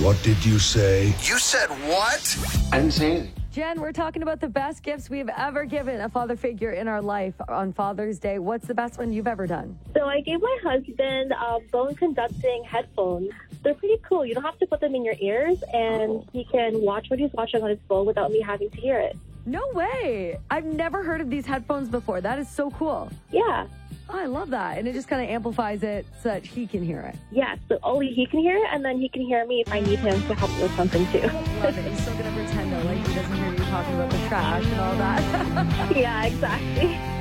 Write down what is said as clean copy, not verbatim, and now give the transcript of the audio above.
What did you say? You said what? I didn't say anything. Jen, we're talking about the best gifts we've ever given a father figure in our life on Father's Day. What's the best one you've ever done? So I gave my husband bone conducting headphones. They're pretty cool. You don't have to put them in your ears, and he can watch what he's watching on his phone without me having to hear it. No way. I've never heard of these headphones before. That is so cool. Yeah. Oh, I love that. And it just kind of amplifies it so that he can hear it. Yeah, so only he can hear it, and then he can hear me if I need him to help me with something, too. Love it. He's still going to pretend though, like he doesn't hear you talking about the trash and all that. Yeah, exactly.